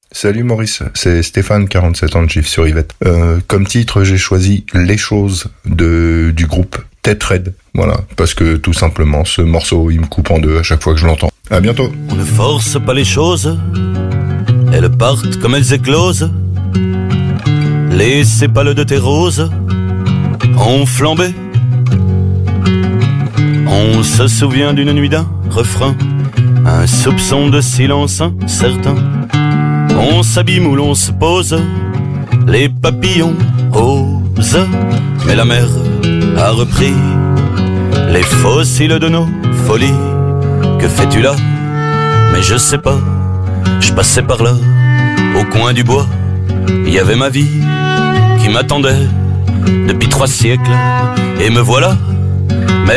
Salut Maurice, c'est Stéphane, 47 ans de Gif sur Yvette. Comme titre, j'ai choisi Les choses du groupe Tête Red. Voilà, parce que tout simplement, ce morceau, il me coupe en deux à chaque fois que je l'entends. À bientôt. On ne force pas les choses, elles partent comme elles éclosent. Les sépales de tes roses ont flambé. On se souvient d'une nuit, d'un refrain, un soupçon de silence incertain. On s'abîme où l'on se pose, les papillons osent. Mais la mer a repris les fossiles de nos folies. Que fais-tu là? Mais je sais pas, je passais par là, au coin du bois. Il y avait ma vie qui m'attendait depuis 3 siècles. Et me voilà